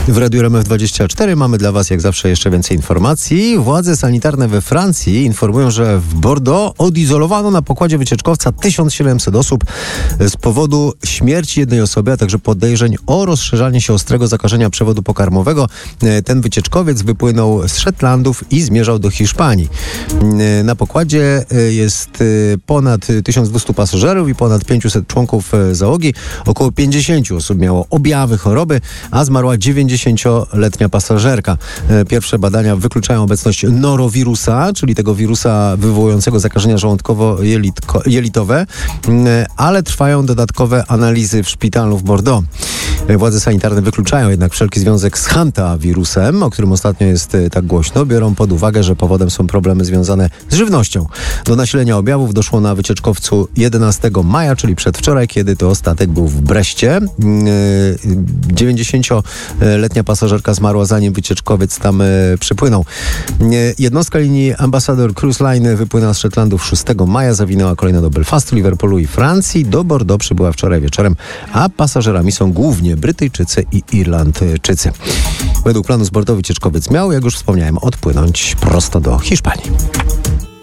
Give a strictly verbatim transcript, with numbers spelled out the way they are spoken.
W Radiu R M F dwadzieścia cztery mamy dla Was jak zawsze jeszcze więcej informacji. Władze sanitarne we Francji informują, że w Bordeaux odizolowano na pokładzie wycieczkowca tysiąc siedemset osób z powodu śmierci jednej osoby, a także podejrzeń o rozszerzanie się ostrego zakażenia przewodu pokarmowego. Ten wycieczkowiec wypłynął z Szetlandów i zmierzał do Hiszpanii. Na pokładzie jest ponad tysiąc dwieście pasażerów i ponad pięćset członków załogi. Około pięćdziesiąt osób miało objawy choroby, a zmarła dziewięćdziesięcioletnia pasażerka. Pierwsze badania wykluczają obecność norowirusa, czyli tego wirusa wywołującego zakażenia żołądkowo-jelitowe, ale trwają dodatkowe analizy w szpitalu w Bordeaux. Władze sanitarne wykluczają jednak wszelki związek z hantawirusem, o którym ostatnio jest tak głośno. Biorą pod uwagę, że powodem są problemy związane z żywnością. Do nasilenia objawów doszło na wycieczkowcu jedenastego maja, czyli przedwczoraj, kiedy to statek był w Breście. dziewięćdziesięcioletnia pasażerka zmarła, zanim wycieczkowiec tam przypłynął. Jednostka linii Ambassador Cruise Line wypłynęła z Szetlandów szóstego maja, zawinęła kolejno do Belfastu, Liverpoolu i Francji. Do Bordeaux przybyła wczoraj wieczorem, a pasażerami są głównie Brytyjczycy i Irlandczycy. Według planu z Bordeaux wycieczkowiec miał, jak już wspomniałem, odpłynąć prosto do Hiszpanii.